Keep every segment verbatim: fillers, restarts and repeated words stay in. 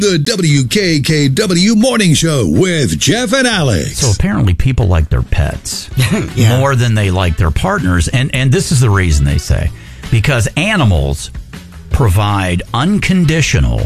The W K K W Morning Show with Jeff and Alex. So apparently people like their pets Yeah. more than they like their partners. And, and this is the reason they say. Because animals provide unconditional,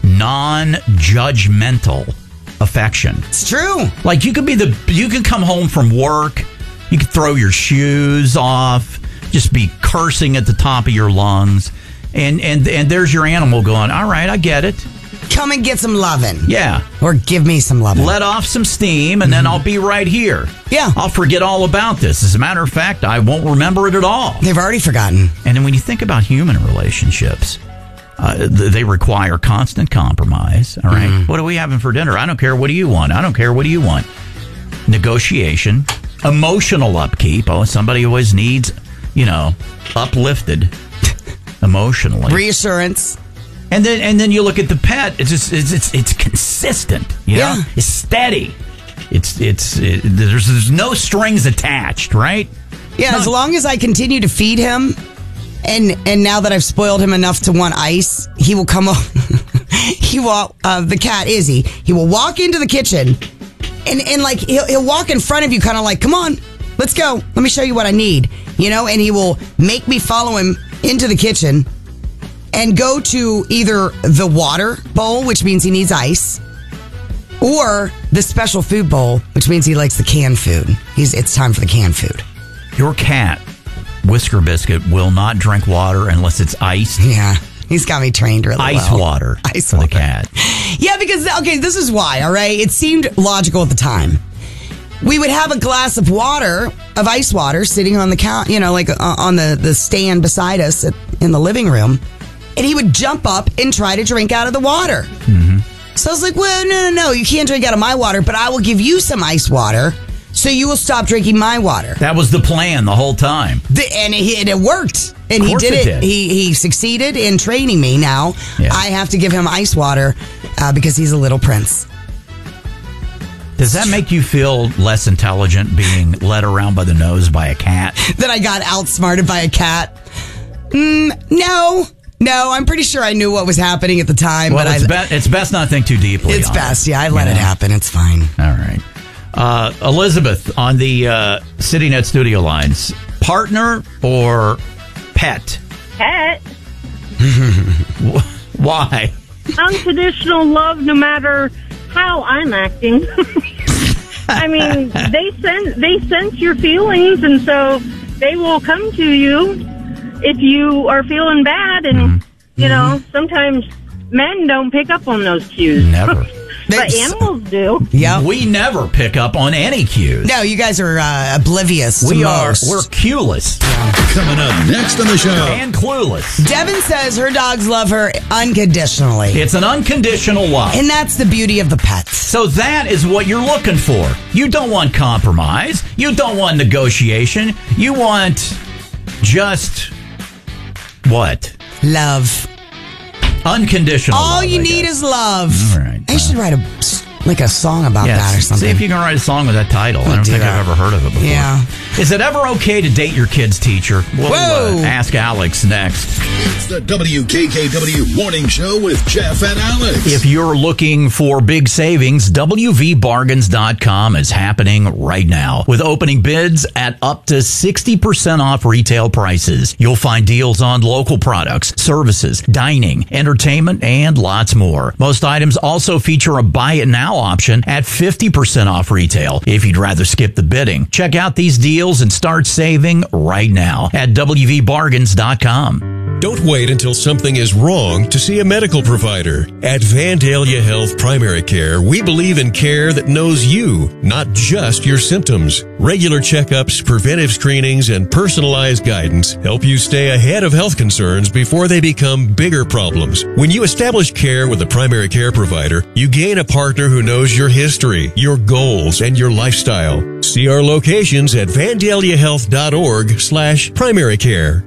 non-judgmental affection. It's true. Like you could be the, you could come home from work, you could throw your shoes off, just be cursing at the top of your lungs. And, and, and there's your animal going, all right, I get it. Come and get some lovin'. Yeah. Or give me some lovin'. Let off some steam, and then I'll be right here. Yeah. I'll forget all about this. As a matter of fact, I won't remember it at all. They've already forgotten. And then when you think about human relationships, uh, th- they require constant compromise. All right. Mm-hmm. What are we having for dinner? I don't care. What do you want? I don't care. What do you want? Negotiation, emotional upkeep. Oh, somebody always needs, you know, uplifted emotionally. Reassurance. And then and then you look at the pet. It's just it's it's, it's consistent. You know? Yeah. It's steady. It's it's it, there's there's no strings attached, right? Yeah, Not, as long as I continue to feed him, and and now that I've spoiled him enough to want ice, he will come up. he will. Uh, the cat Izzy. He will walk into the kitchen, and and like he'll, he'll walk in front of you, kind of like, come on, let's go. Let me show you what I need. You know, and he will make me follow him into the kitchen. And go to either the water bowl, which means he needs ice, or the special food bowl, which means he likes the canned food. He's it's time for the canned food. Your cat, Whisker Biscuit, will not drink water unless it's iced. Yeah, he's got me trained really Ice well. water Ice for water. the cat. Yeah, because, okay, this is why, all right? It seemed logical at the time. We would have a glass of water, of ice water, sitting on the count, you know, like uh, on the, the stand beside us at, in the living room. And he would jump up and try to drink out of the water. Mm-hmm. So I was like, well, no, no, no, you can't drink out of my water, but I will give you some ice water so you will stop drinking my water. That was the plan the whole time. The, and, it, and it worked. And Of he course did it it. did. He he succeeded in training me now. Yeah. I have to give him ice water uh, because he's a little prince. Does that make you feel less intelligent being led around by the nose by a cat? That I got outsmarted by a cat? Mm, no. No, I'm pretty sure I knew what was happening at the time. Well, but it's, I, be- it's best not to think too deeply It's on best. it, Yeah, I let you it know? happen. It's fine. All right. Uh, Elizabeth on the uh, CityNet studio lines. Partner or pet? Pet. Why? Unconditional love, no matter how I'm acting. I mean, they sense they sense your feelings, and so they will come to you if you are feeling bad. And Mm-hmm. you know, sometimes men don't pick up on those cues. Never. But animals do. Yeah. We never pick up on any cues. No, you guys are uh, oblivious to We are. most. We're cueless Coming up next on the show. and clueless. Devin says her dogs love her unconditionally. It's an unconditional love. And that's the beauty of the pets. So that is what you're looking for. You don't want compromise. You don't want negotiation. You want just what? Love. Unconditional All love, you I need guess. is love. All right. I should write a like a song about Yeah, that or something. see if you can write a song with that title. I don't do think that. I've ever heard of it before. Yeah. Is it ever okay to date your kid's teacher? We'll Whoa. uh, ask Alex next. It's the W K K W Morning Show with Jeff and Alex. If you're looking for big savings, W V bargains dot com is happening right now with opening bids at up to sixty percent off retail prices. You'll find deals on local products, services, dining, entertainment, and lots more. Most items also feature a buy it now option at fifty percent off retail if you'd rather skip the bidding. Check out these deals and start saving right now at W V bargains dot com. Don't wait until something is wrong to see a medical provider. At Vandalia Health Primary Care, we believe in care that knows you, not just your symptoms. Regular checkups, preventive screenings, and personalized guidance help you stay ahead of health concerns before they become bigger problems. When you establish care with a primary care provider, you gain a partner who knows your history, your goals, and your lifestyle. See our locations at vandalia health dot org slash primary care.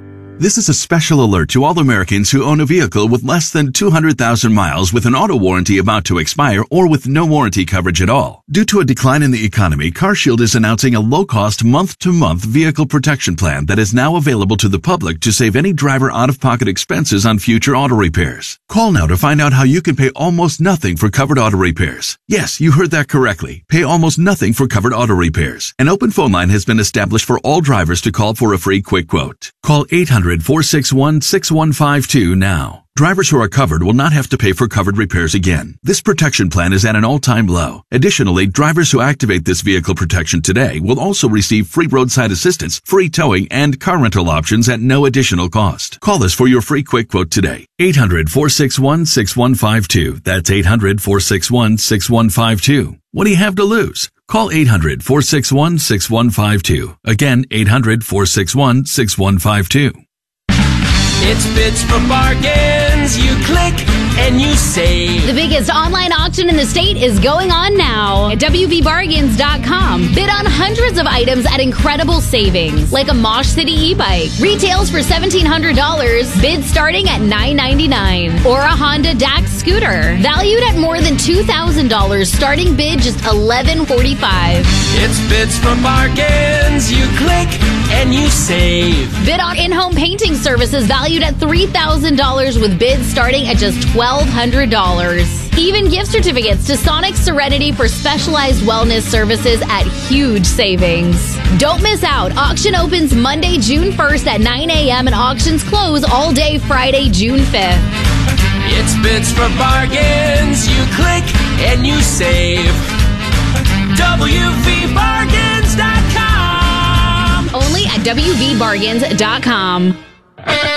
This is a special alert to all Americans who own a vehicle with less than two hundred thousand miles with an auto warranty about to expire or with no warranty coverage at all. Due to a decline in the economy, CarShield is announcing a low-cost month-to-month vehicle protection plan that is now available to the public to save any driver out-of-pocket expenses on future auto repairs. Call now to find out how you can pay almost nothing for covered auto repairs. Yes, you heard that correctly. Pay almost nothing for covered auto repairs. An open phone line has been established for all drivers to call for a free quick quote. Call eight hundred, four six one, six one five two now. Drivers who are covered will not have to pay for covered repairs again. This protection plan is at an all-time low. Additionally, drivers who activate this vehicle protection today will also receive free roadside assistance, free towing, and car rental options at no additional cost. Call us for your free quick quote today. eight hundred, four six one, six one five two. That's eight hundred, four six one, six one five two. What do you have to lose? Call eight hundred, four six one, six one five two. Again, eight hundred, four six one, six one five two. It's Bids for Bargains. You click and you save. The biggest online auction in the state is going on now at W V bargains dot com. Bid on hundreds of items at incredible savings, like a Mosh City e-bike. Retails for seventeen hundred dollars, bid starting at nine ninety-nine. Or a Honda Dax scooter, valued at more than two thousand dollars, starting bid just eleven forty-five. It's Bids for Bargains. You click and you save. Bid on in-home painting services valued at three thousand dollars with bids starting at just twelve hundred dollars. Even gift certificates to Sonic Serenity for specialized wellness services at huge savings. Don't miss out. Auction opens Monday, June first at nine a.m. and auctions close all day Friday, June fifth. It's Bids for Bargains. You click and you save. W V bargains dot com. Only at W V bargains dot com.